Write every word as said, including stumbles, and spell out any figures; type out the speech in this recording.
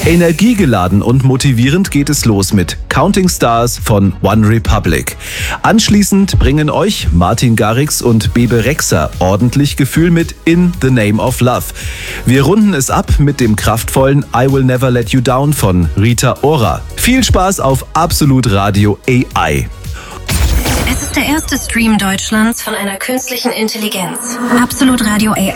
Energiegeladen und motivierend geht es los mit Counting Stars von One Republic. Anschließend bringen euch Martin Garrix und Bebe Rexha ordentlich Gefühl mit In the Name of Love. Wir runden es ab mit dem kraftvollen I Will Never Let You Down von Rita Ora. Viel Spaß auf Absolut Radio A I. Es ist der erste Stream Deutschlands von einer künstlichen Intelligenz. Absolut Radio A I.